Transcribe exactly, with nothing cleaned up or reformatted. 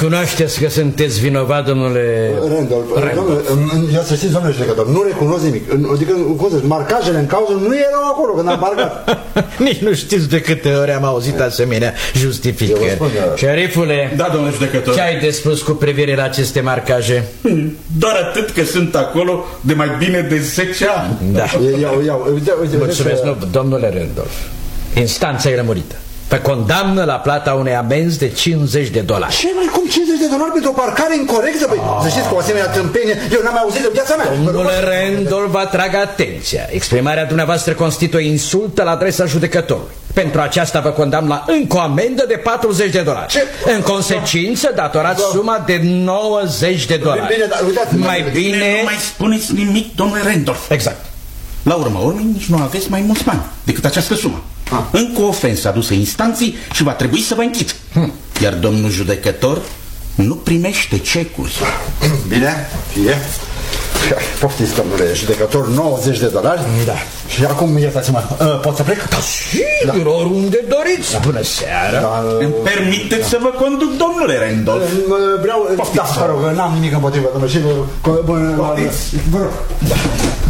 Recunoașteți că sunteți vinovat, domnule Randolph. Randolph. Ia să știți, domnule judecător, nu recunosc nimic. Adică, cum să zic, marcajele în cauză nu erau acolo când am marcat. Nici nu știți de câte ori am auzit asemenea justificări. Șerifule, da, domnule judecător, ce ai de spus cu privire la aceste marcaje? Doar atât că sunt acolo de mai bine de zece ani. Da. Iau, iau, uite, uite, mulțumesc, nu, domnule Randolph. Instanța e lămurită. Vă condamnă la plata unei amenzi de cincizeci de dolari. Ce mai cum cincizeci de dolari pentru o parcare incorrectă? Păi, să știți că o asemenea tâmpenie eu n-am mai auzit de viața mea. Domnule Randolph, vă atrag atenția. Exprimarea dumneavoastră constituie insultă la adresa judecătorului. Pentru aceasta vă condamn la încă o amendă de patruzeci de dolari. Ce? În consecință, datorați suma de nouăzeci de dolari. Bine, dar uitați, mai bine... Nu mai spuneți nimic, domnule Randolph. Exact. La urma urmei, nici nu aveți mai mulți bani decât această sumă. Ah. Încă o ofensă adusă instanții și va trebui să vă închiți. Hmm. Iar domnul judecător nu primește cecuri. Bine, fie. Poftiți, domnule judecător, nouăzeci de dolari. Da. Și acum, iertați-mă, uh, pot să plec? Da, sigur, da. Oriunde doriți. Da. Bună seara. Da, uh... Îmi permiteți să vă conduc, domnule Randolph? Uh, vreau, Poftiți. Da, vă rog, n-am nimic împotrivă, domnule, și vă rog. Poftiți. Vă rog. Da.